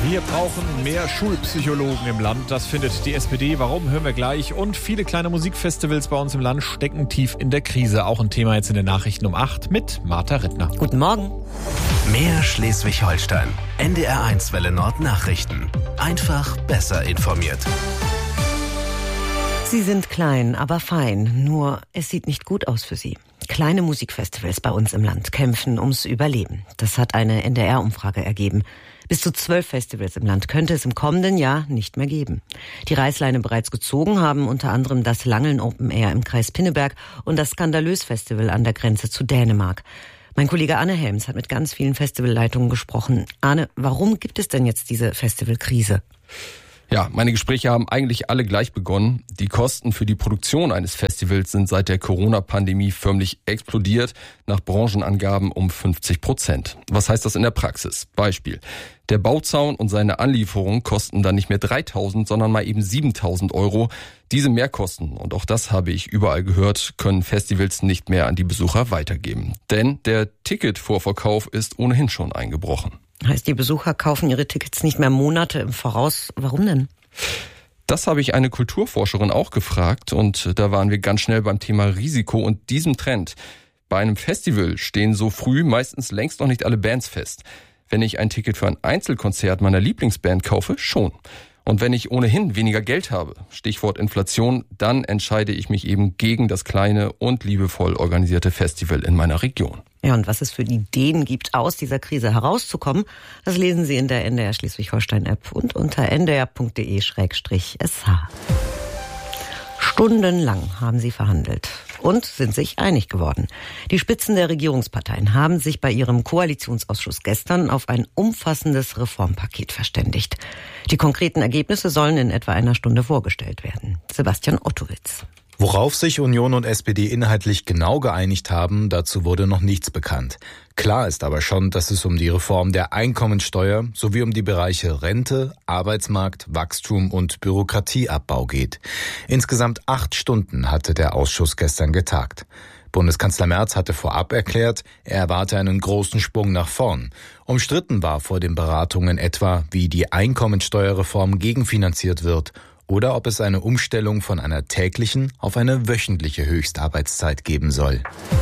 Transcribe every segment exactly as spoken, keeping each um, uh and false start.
Wir brauchen mehr Schulpsychologen im Land. Das findet die S P D. Warum, hören wir gleich. Und viele kleine Musikfestivals bei uns im Land stecken tief in der Krise. Auch ein Thema jetzt in den Nachrichten um acht mit Martha Rittner. Guten Morgen. Mehr Schleswig-Holstein. N D R eins Welle Nord Nachrichten. Einfach besser informiert. Sie sind klein, aber fein. Nur es sieht nicht gut aus für Sie. Kleine Musikfestivals bei uns im Land kämpfen ums Überleben. Das hat eine N D R-Umfrage ergeben. Bis zu zwölf Festivals im Land könnte es im kommenden Jahr nicht mehr geben. Die Reißleine bereits gezogen haben unter anderem das Langeln Open Air im Kreis Pinneberg und das Skandalös Festival an der Grenze zu Dänemark. Mein Kollege Arne Helms hat mit ganz vielen Festivalleitungen gesprochen. Arne, warum gibt es denn jetzt diese Festivalkrise? Ja, meine Gespräche haben eigentlich alle gleich begonnen. Die Kosten für die Produktion eines Festivals sind seit der Corona-Pandemie förmlich explodiert, nach Branchenangaben um fünfzig Prozent. Was heißt das in der Praxis? Beispiel: Der Bauzaun und seine Anlieferung kosten dann nicht mehr dreitausend, sondern mal eben siebentausend Euro. Diese Mehrkosten, und auch das habe ich überall gehört, können Festivals nicht mehr an die Besucher weitergeben. Denn der Ticketvorverkauf ist ohnehin schon eingebrochen. Heißt, die Besucher kaufen ihre Tickets nicht mehr Monate im Voraus. Warum denn? Das habe ich eine Kulturforscherin auch gefragt und da waren wir ganz schnell beim Thema Risiko und diesem Trend. Bei einem Festival stehen so früh meistens längst noch nicht alle Bands fest. Wenn ich ein Ticket für ein Einzelkonzert meiner Lieblingsband kaufe, schon. Und wenn ich ohnehin weniger Geld habe, Stichwort Inflation, dann entscheide ich mich eben gegen das kleine und liebevoll organisierte Festival in meiner Region. Ja, und was es für Ideen gibt, aus dieser Krise herauszukommen, das lesen Sie in der N D R Schleswig-Holstein-App und unter n d r punkt d e slash s h. Stundenlang haben sie verhandelt und sind sich einig geworden. Die Spitzen der Regierungsparteien haben sich bei ihrem Koalitionsausschuss gestern auf ein umfassendes Reformpaket verständigt. Die konkreten Ergebnisse sollen in etwa einer Stunde vorgestellt werden. Sebastian Ottowitz. Worauf sich Union und S P D inhaltlich genau geeinigt haben, dazu wurde noch nichts bekannt. Klar ist aber schon, dass es um die Reform der Einkommensteuer sowie um die Bereiche Rente, Arbeitsmarkt, Wachstum und Bürokratieabbau geht. Insgesamt acht Stunden hatte der Ausschuss gestern getagt. Bundeskanzler Merz hatte vorab erklärt, er erwarte einen großen Sprung nach vorn. Umstritten war vor den Beratungen etwa, wie die Einkommensteuerreform gegenfinanziert wird oder ob es eine Umstellung von einer täglichen auf eine wöchentliche Höchstarbeitszeit geben soll.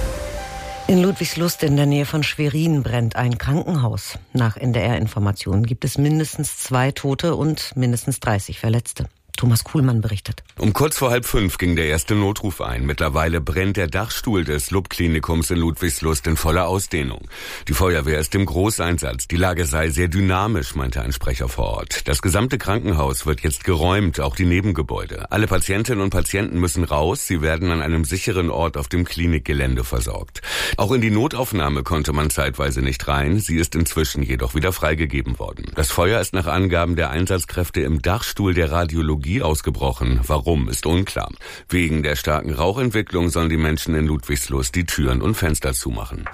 In Ludwigslust in der Nähe von Schwerin brennt ein Krankenhaus. Nach N D R-Informationen gibt es mindestens zwei Tote und mindestens dreißig Verletzte. Thomas Kuhlmann berichtet. Um kurz vor halb fünf ging der erste Notruf ein. Mittlerweile brennt der Dachstuhl des L U B-Klinikums in Ludwigslust in voller Ausdehnung. Die Feuerwehr ist im Großeinsatz. Die Lage sei sehr dynamisch, meinte ein Sprecher vor Ort. Das gesamte Krankenhaus wird jetzt geräumt, auch die Nebengebäude. Alle Patientinnen und Patienten müssen raus. Sie werden an einem sicheren Ort auf dem Klinikgelände versorgt. Auch in die Notaufnahme konnte man zeitweise nicht rein. Sie ist inzwischen jedoch wieder freigegeben worden. Das Feuer ist nach Angaben der Einsatzkräfte im Dachstuhl der Radiologie ausgebrochen. Warum, ist unklar. Wegen der starken Rauchentwicklung sollen die Menschen in Ludwigslust die Türen und Fenster zumachen.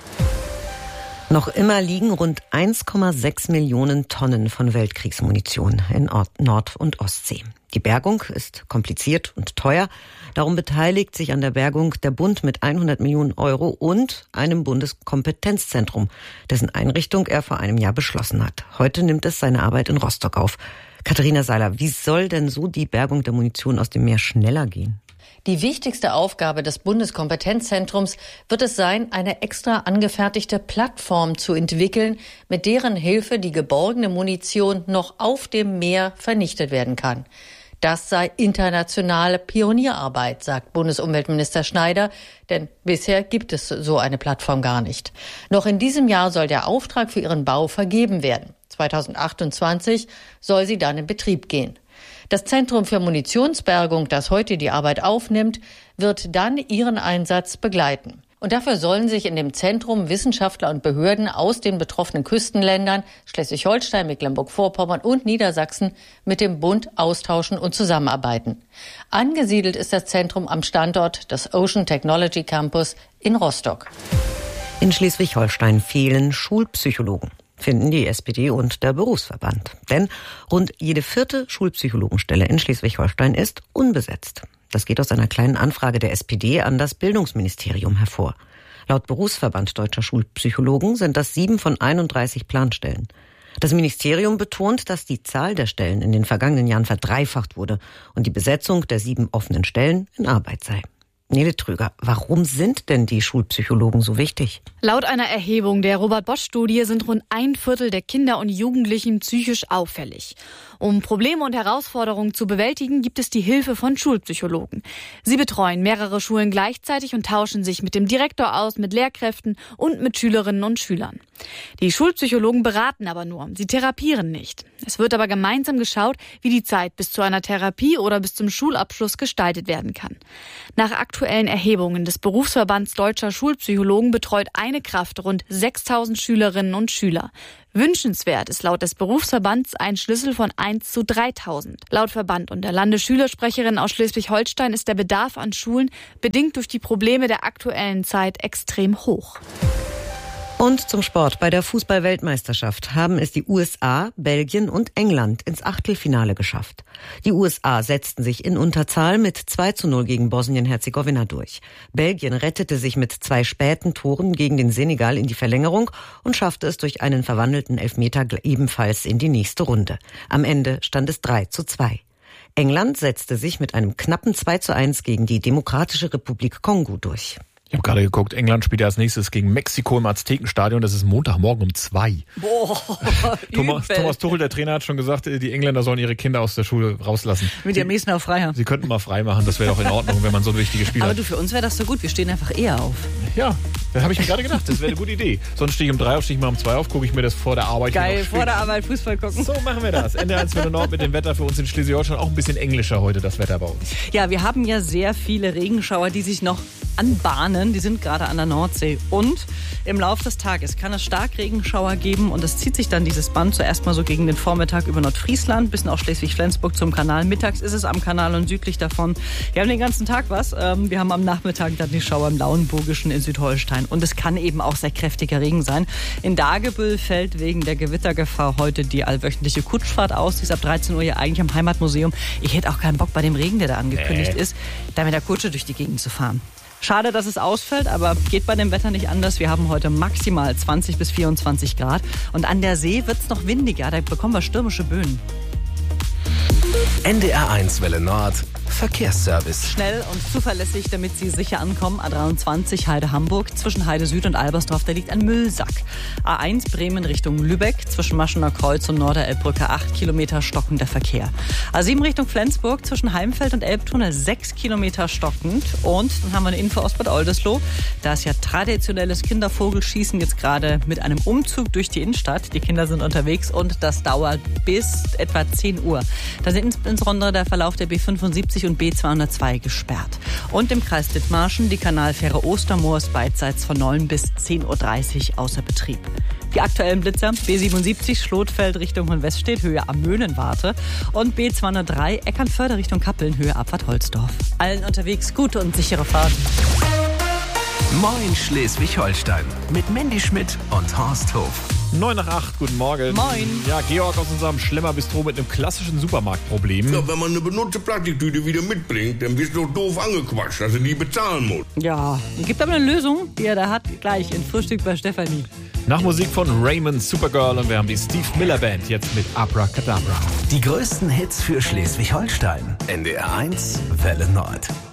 Noch immer liegen rund eins Komma sechs Millionen Tonnen von Weltkriegsmunition in Nord- und Ostsee. Die Bergung ist kompliziert und teuer. Darum beteiligt sich an der Bergung der Bund mit hundert Millionen Euro und einem Bundeskompetenzzentrum, dessen Einrichtung er vor einem Jahr beschlossen hat. Heute nimmt es seine Arbeit in Rostock auf. Katharina Seiler, wie soll denn so die Bergung der Munition aus dem Meer schneller gehen? Die wichtigste Aufgabe des Bundeskompetenzzentrums wird es sein, eine extra angefertigte Plattform zu entwickeln, mit deren Hilfe die geborgene Munition noch auf dem Meer vernichtet werden kann. Das sei internationale Pionierarbeit, sagt Bundesumweltminister Schneider, denn bisher gibt es so eine Plattform gar nicht. Noch in diesem Jahr soll der Auftrag für ihren Bau vergeben werden. zweitausendachtundzwanzig soll sie dann in Betrieb gehen. Das Zentrum für Munitionsbergung, das heute die Arbeit aufnimmt, wird dann ihren Einsatz begleiten. Und dafür sollen sich in dem Zentrum Wissenschaftler und Behörden aus den betroffenen Küstenländern Schleswig-Holstein, Mecklenburg-Vorpommern und Niedersachsen mit dem Bund austauschen und zusammenarbeiten. Angesiedelt ist das Zentrum am Standort des Ocean Technology Campus in Rostock. In Schleswig-Holstein fehlen Schulpsychologen, finden die S P D und der Berufsverband. Denn rund jede vierte Schulpsychologenstelle in Schleswig-Holstein ist unbesetzt. Das geht aus einer kleinen Anfrage der S P D an das Bildungsministerium hervor. Laut Berufsverband Deutscher Schulpsychologen sind das sieben von einunddreißig Planstellen. Das Ministerium betont, dass die Zahl der Stellen in den vergangenen Jahren verdreifacht wurde und die Besetzung der sieben offenen Stellen in Arbeit sei. Nele Trüger, warum sind denn die Schulpsychologen so wichtig? Laut einer Erhebung der Robert-Bosch-Studie sind rund ein Viertel der Kinder und Jugendlichen psychisch auffällig. Um Probleme und Herausforderungen zu bewältigen, gibt es die Hilfe von Schulpsychologen. Sie betreuen mehrere Schulen gleichzeitig und tauschen sich mit dem Direktor aus, mit Lehrkräften und mit Schülerinnen und Schülern. Die Schulpsychologen beraten aber nur, sie therapieren nicht. Es wird aber gemeinsam geschaut, wie die Zeit bis zu einer Therapie oder bis zum Schulabschluss gestaltet werden kann. Nach aktuellen Erhebungen des Berufsverbands Deutscher Schulpsychologen betreut eine Kraft rund sechstausend Schülerinnen und Schüler. Wünschenswert ist laut des Berufsverbands ein Schlüssel von eins zu dreitausend. Laut Verband und der Landesschülersprecherin aus Schleswig-Holstein ist der Bedarf an Schulen bedingt durch die Probleme der aktuellen Zeit extrem hoch. Und zum Sport. Bei der Fußball-Weltmeisterschaft haben es die U S A, Belgien und England ins Achtelfinale geschafft. Die U S A setzten sich in Unterzahl mit zwei zu null gegen Bosnien-Herzegowina durch. Belgien rettete sich mit zwei späten Toren gegen den Senegal in die Verlängerung und schaffte es durch einen verwandelten Elfmeter ebenfalls in die nächste Runde. Am Ende stand es drei zu zwei. England setzte sich mit einem knappen zwei zu eins gegen die Demokratische Republik Kongo durch. Ich habe gerade geguckt, England spielt ja als nächstes gegen Mexiko im Aztekenstadion. Das ist Montagmorgen um zwei. Boah, Thomas, Thomas Tuchel, der Trainer, hat schon gesagt, die Engländer sollen ihre Kinder aus der Schule rauslassen. Mit am nächsten auch frei haben. Sie könnten mal frei machen, das wäre doch in Ordnung, wenn man so ein wichtiges Spiel Aber hat. du, für uns wäre das so gut, wir stehen einfach eher auf. Ja, das habe ich mir gerade gedacht, das wäre eine gute Idee. Sonst stehe ich um drei auf, stehe ich mal um zwei auf, gucke ich mir das vor der Arbeit Geil, noch vor der Arbeit Fußball gucken. So machen wir das. N D R eins Welle Nord mit dem Wetter für uns in Schleswig-Holstein. Auch ein bisschen englischer heute, das Wetter bei uns. Ja, wir haben ja sehr viele Regenschauer, die sich noch anbahnen. Die sind gerade an der Nordsee. Und im Laufe des Tages kann es Starkregenschauer geben und es zieht sich dann dieses Band zuerst mal so gegen den Vormittag über Nordfriesland bis nach Schleswig-Flensburg zum Kanal. Mittags ist es am Kanal und südlich davon. Wir haben den ganzen Tag was. Wir haben am Nachmittag dann die Schauer im Lauenburgischen in Südholstein. Und es kann eben auch sehr kräftiger Regen sein. In Dagebüll fällt wegen der Gewittergefahr heute die allwöchentliche Kutschfahrt aus. Die ist ab dreizehn Uhr ja eigentlich am Heimatmuseum. Ich hätte auch keinen Bock bei dem Regen, der da angekündigt nee. ist, da mit der Kutsche durch die Gegend zu fahren. Schade, dass es ausfällt, aber geht bei dem Wetter nicht anders. Wir haben heute maximal zwanzig bis vierundzwanzig Grad. Und an der See wird es noch windiger, da bekommen wir stürmische Böen. N D R eins Welle Nord Verkehrsservice. Schnell und zuverlässig, damit Sie sicher ankommen. A dreiundzwanzig Heide-Hamburg, zwischen Heide Süd und Albersdorf, da liegt ein Müllsack. A eins Bremen Richtung Lübeck, zwischen Maschener Kreuz und Norderelbbrücke, acht Kilometer stockender Verkehr. A sieben Richtung Flensburg, zwischen Heimfeld und Elbtunnel, sechs Kilometer stockend. Und dann haben wir eine Info aus Bad Oldesloe. Da ist ja traditionelles Kindervogelschießen jetzt gerade mit einem Umzug durch die Innenstadt. Die Kinder sind unterwegs und das dauert bis etwa zehn Uhr. Da sind insbesondere der Verlauf der B fünfundsiebzig und B zweihundertzwei gesperrt. Und im Kreis Dithmarschen die Kanalfähre Ostermoor ist beidseits von neun bis zehn Uhr dreißig außer Betrieb. Die aktuellen Blitzer: B siebenundsiebzig Schlotfeld Richtung Hohenweststedt, Höhe am Möhlenwarte, und B zweihundertdrei Eckernförde Richtung Kappeln, Höhe Abfahrt Holzdorf. Allen unterwegs gute und sichere Fahrten. Moin Schleswig-Holstein mit Mandy Schmidt und Horst Hof. neun nach acht, guten Morgen. Moin. Ja, Georg aus unserem Schlemmer-Bistro mit einem klassischen Supermarktproblem. Ja, wenn man eine benutzte Plastiktüte wieder mitbringt, dann wirst du doof angequatscht, dass du die bezahlen musst. Ja, gibt aber eine Lösung, die er da hat, gleich in Frühstück bei Stefanie. Nach Musik von Raymond, Supergirl, und wir haben die Steve Miller Band jetzt mit Abracadabra. Die größten Hits für Schleswig-Holstein. N D R eins Welle Nord.